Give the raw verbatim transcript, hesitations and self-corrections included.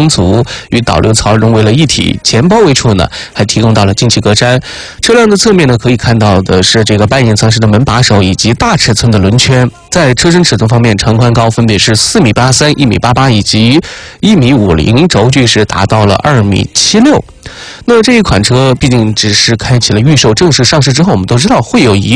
充足，与导流槽融为了一体。前包围处呢，还提供到了进气格栅。车辆的侧面呢，可以看到的是这个半隐藏式的门把手以及大尺寸的轮圈。在车身尺寸方面，长宽高分别是四米八三、一米八八以及一米五零，轴距是达到了二米七六。那这一款车毕竟只是开启了预售，正式上市之后，我们都知道会有一